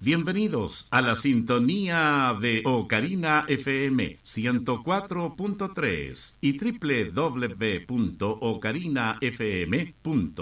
Bienvenidos a la sintonía de Ocarina FM 104.3 y www.ocarinafm.com.